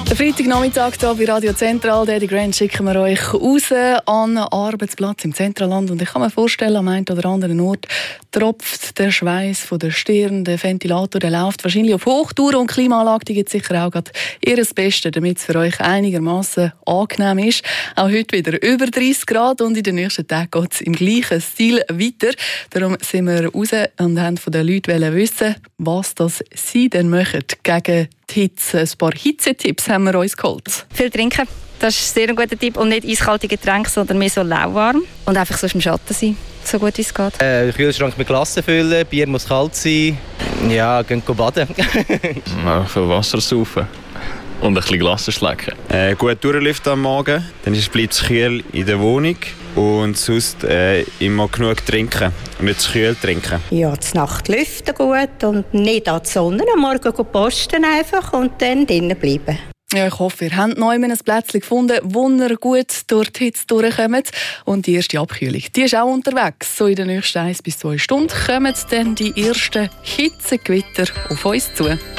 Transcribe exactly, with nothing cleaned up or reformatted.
Der Freitagnachmittag hier bei Radio Zentral, Daddy Grand, schicken wir euch raus an einen Arbeitsplatz im Zentralland. Und ich kann mir vorstellen, am einen oder anderen Ort tropft der Schweiß von der Stirn, der Ventilator, der läuft wahrscheinlich auf Hochtouren und die Klimaanlage gibt sicher auch gerade ihr Bestes, damit es für euch einigermaßen angenehm ist. Auch heute wieder über dreißig Grad und in den nächsten Tagen geht es im gleichen Stil weiter. Darum sind wir raus und haben von den Leuten wissen, was das sie denn machen gegen die Hitze. Ein paar Hitzetipps haben wir uns geholt. Viel trinken, das ist ein sehr guter Tipp. Und nicht eiskalte Getränke, sondern mehr so lauwarm. Und einfach so im Schatten sein, so gut wie es geht. Äh, Kühlschrank mit Glas füllen, Bier muss kalt sein. Ja, gehen baden. ja, viel Wasser saufen. Und ein bisschen Glas schlecken. Äh, gut durchlüften am Morgen, dann bleibt es kühl in der Wohnung. Und sonst äh, immer genug trinken und nicht zu kühl trinken. Ja, zur Nacht lüften gut und nicht an die Sonne. Am Morgen posten einfach und dann drinnen bleiben. Ja, ich hoffe, ihr habt noch ein Plätzchen gefunden, wo ihr gut durch die Hitze durchkommt. Und die erste Abkühlung, die ist auch unterwegs. So in den nächsten ein bis zwei Stunden kommen dann die ersten Hitzegewitter auf uns zu.